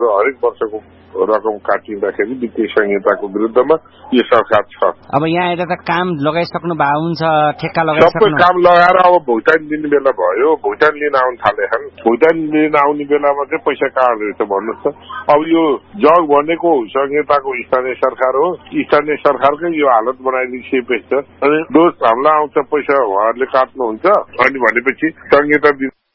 हरेक वर्षको रकम काटिँदाखेरि वित्तीय संहिताको विरुद्धमा यो सरकार छ। अब यहाँ एउटा त काम लगाइसक्नु भएको हुन्छ, ठेक्का लगाइसक्नु, सबै काम लगाएर अब भुक्तानी दिने बेला भयो, भुक्तानी लिन आउन थालेछन्। भुक्तानी लिन आउने बेलामा चाहिँ पैसा कहाँ रहेछ भन्नुहोस् त। अब यो जग भनेको संहिताको स्थानीय सरकार हो, स्थानीय सरकारकै यो हालत बनाइदिइसकेपछि अनि दोष हामीलाई आउँछ, पैसा उहाँहरूले काट्नुहुन्छ अनि भनेपछि संहिता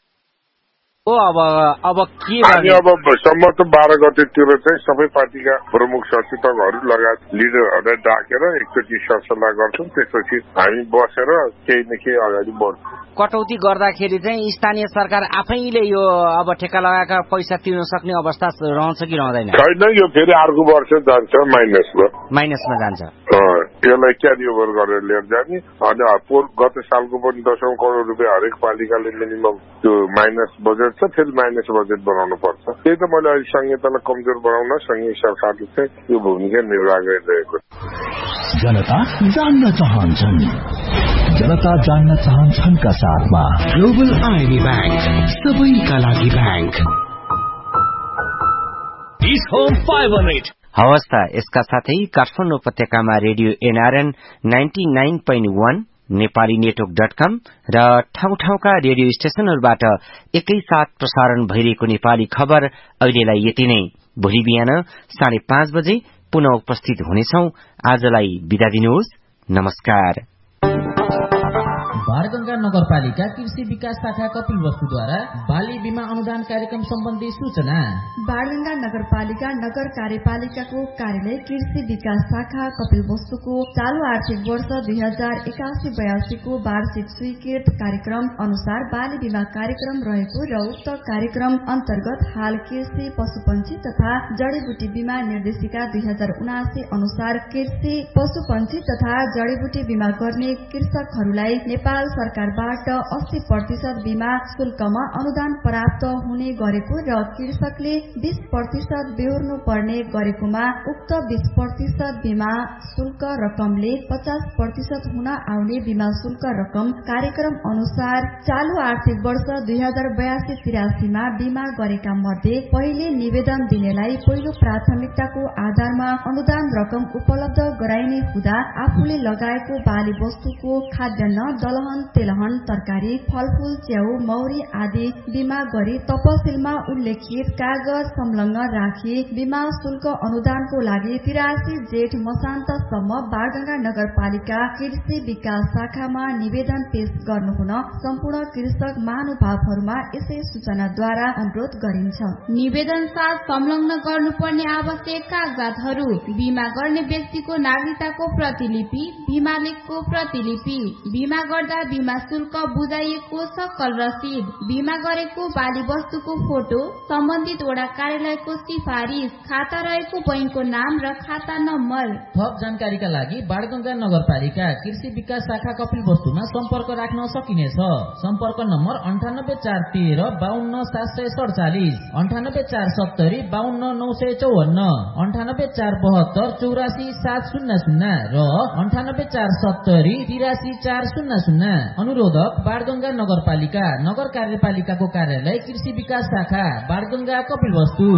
अब के हामी अब सम्मत 12 गतेतिर चाहिँ सबै पार्टीका प्रमुख सचेतकहरू लगायत लिडरहरूलाई डाकेर एकचोटि सरसल्लाह गर्छौँ। त्यसपछि हामी बसेर केही न केही अगाडि बढ्छौँ। कटौती गर्दाखेरि चाहिँ स्थानीय सरकार आफैले यो अब ठेक्का लगाएका पैसा तिर्न सक्ने अवस्था रहन्छ कि रहँदैन? छैन, यो फेरि अर्को वर्ष जान्छ माइनसमा जान्छ। यसलाई क्यारी ओभर गरेर लिएर जाने अनि गत सालको पनि 10 करोड रुपियाँ हरेक पालिकाले मिनिमम त्यो माइनस बजेट छ, फेरि माइनस बजेट बनाउनु पर्छ। त्यही त मैले अहिले संहितालाई कमजोर बनाउन संघीय सरकारले चाहिँ यो भूमिका निर्वाह गरिरहेको छ। जनता जान्न चाहन्छन्, जनता जान्न चाहन्छन् का साथमा ग्लोबल आईबी बैंक, सबैका लागि बैंक। हवस् त, यसका साथै काठमाडौँ उपत्यकामा रेडियो एनआरएन 99.1 नेपाली नेटवर्क.com र ठाउँ ठाउँका रेडियो स्टेशनहरूबाट एकैसाथ प्रसारण भइरहेको नेपाली खबर अहिलेलाई यति नै। भोलि बिहान 5:30 बजे पुनः उपस्थित हुनेछौं। आजलाई बिदा दिनुहोस्, नमस्कार। बाणगंगा नगरपालिका कृषि विकास शाखा कपिलवस्तुद्वारा बाली बीमा अनुदान कार्यक्रम सम्बन्धी सूचना। बाणगंगा नगरपालिका नगर कार्यपालिकाको कार्यालय कृषि विकास शाखा कपिलवस्तुको चालू आर्थिक वर्ष 2081-82 को वार्षिक स्वीकृत कार्यक्रम अनुसार बाली बीमा कार्यक्रम रहेको र उक्त कार्यक्रम अन्तर्गत हाल कृषि पशुपन्छी तथा जडीबुटी बीमा निर्देशिका 2079 अनुसार कृषि पशुपन्छी तथा जडीबुटी बीमा गर्ने कृषकहरूलाई नेपाल सरकारबाट 80% बीमा शुल्कमा अनुदान प्राप्त हुने गरेको र कृषकले 20% बेहोर्नु पर्ने गरेकोमा उक्त 20% बीमा शुल्क रकमले 50% हुन आउने बीमा शुल्क रकम कार्यक्रम अनुसार चालू आर्थिक वर्ष 2082-83 मा बीमा गरेका मध्ये पहिले निवेदन दिनेलाई पहिलो प्राथमिकताको आधारमा अनुदान रकम उपलब्ध गराइने हुँदा आफूले लगाएको बाली वस्तुको खाद्यान्न, दलहन, तेलहन, तरकारी, फलफूल, च्याउ, मौरी आदि बीमा गरी तपसिलमा उल्लेखित कागज संलग्न राखी बीमा शुल्क अनुदानको लागि 83 जेठ मसान्तसम्म बाणगंगा नगरपालिका कृषि विकास शाखामा निवेदन पेश गर्नुहुन सम्पूर्ण कृषक महानुभावहरूमा यसै सूचनाद्वारा अनुरोध गरिन्छ। निवेदन साथ संलग्न गर्नुपर्ने आवश्यक कागजातहरू: बीमा गर्ने व्यक्तिको नागरिकताको प्रतिलिपि, बीमा लेखको प्रतिलिपि, बीमा गर्दा बीमा शुल्क बुझाइएको सकल रसिद, बीमा गरेको बाली वस्तुको फोटो, सम्बन्धित वडा कार्यालयको सिफारिस, खाता रहेको बैंकको नाम र खाता नम्बर। थप जानकारीका लागि बाणगंगा नगरपालिका कृषि विकास शाखा कपिलवस्तुमा सम्पर्क राख्न सकिनेछ। सम्पर्क नम्बर 98413 52747, 98470 52954, 98472 84700 र 98470 83400। अनुरोधक बाणगंगा नगरपालिका नगर कार्यपालिकाको कार्यालय कृषि विकास शाखा बाणगंगा कपिलवस्तु।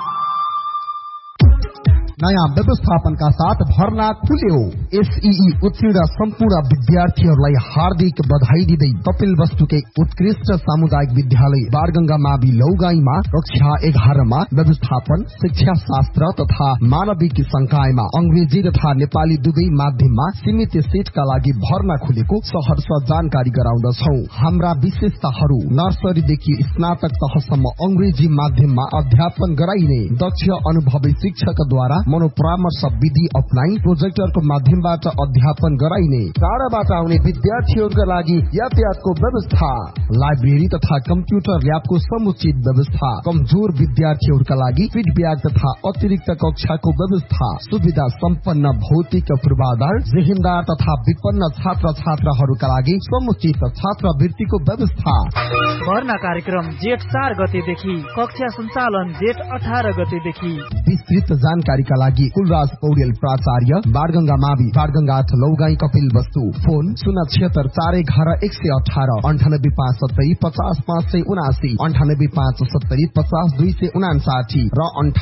नयाँ व्यवस्थापनका साथ भर्ना खुल्यो। एसईई उत्तीर्ण सम्पूर्ण विद्यार्थीहरूलाई हार्दिक बधाई दिँदै कपिलवस्तुकै उत्कृष्ट सामुदायिक विद्यालय बाणगंगा मावि लौगाईमा कक्षा 11 मा व्यवस्थापन, शिक्षा शास्त्र तथा मानविक संकायमा अंग्रेजी तथा नेपाली दुवै माध्यममा सीमित सीटका लागि भर्ना खुलेको सहर्ष जानकारी गराउँदछौ। हाम्रा विशेषताहरू: नर्सरीदेखि स्नातक तहसम्म अंग्रेजी माध्यममा अध्यापन गराइने, दक्ष अनुभवी शिक्षकद्वारा मनोपरामर्श विधि अपनाई प्रोजेक्टरको माध्यमबाट अध्यापन गराइने, टाढाबाट आउने विद्यार्थीहरूका लागि यातायातको व्यवस्था, लाइब्रेरी तथा कम्प्युटर ल्याबको समुचित व्यवस्था, कमजोर विद्यार्थीहरूका लागि फीडब्याक तथा अतिरिक्त कक्षाको व्यवस्था, सुविधा सम्पन्न भौतिक पूर्वाधार, जेहेन्दार तथा विपन्न छात्र छात्राहरूका लागि समुचित छात्रवृत्तिको व्यवस्था। भर्ना कार्यक्रम जेठ 4 गतेदेखि, कक्षा सञ्चालन जेठ 18 गतेदेखि। विस्तृत जानकारीका लागि कुलराज पौडेल प्राचार्य, बाणगंगा मावि, बाणगंगा 8 लौगाई कपिलवस्तु। फोन 076 411 118, 98570 50 579, 98570 50 259 र